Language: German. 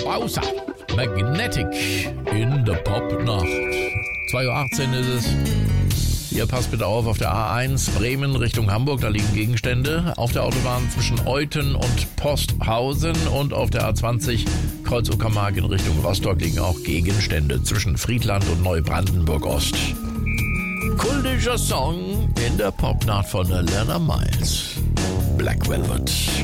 Außer Magnetic in der Popnacht. 2:18 Uhr ist es. Hier passt bitte auf der A1 Bremen Richtung Hamburg, da liegen Gegenstände. Auf der Autobahn zwischen Euthen und Posthausen und auf der A20 Kreuz Uckermark in Richtung Rostock liegen auch Gegenstände zwischen Friedland und Neubrandenburg-Ost. Kultischer Song in der Popnacht von Alana Miles. Black Velvet.